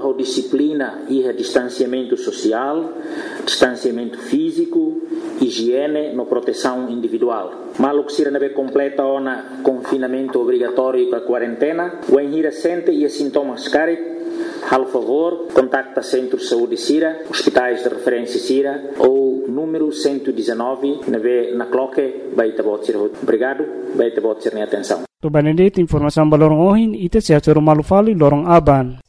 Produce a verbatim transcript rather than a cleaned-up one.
a disciplina e a distanciamento social, distanciamento físico, higiene no proteção individual. Malo que se não completa o confinamento obrigatório com a quarentena, o enhira sente e sintomas cari. Al favor, contacta Centro de Saúde Sira, hospitais de referência Sira ou número cento e dezenove na cloque Baita Botsir. Obrigado, Baita Botsir, nem atenção. To Benedict, informação balorong ohin, ite siya choro malufali lorong aban.